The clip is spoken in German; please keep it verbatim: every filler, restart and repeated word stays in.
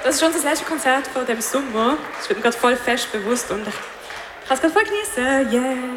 Das ist unser letztes Konzert von diesem Sommer. Das wird mir gerade voll fest bewusst und ich kann es gerade voll genießen. Yeah.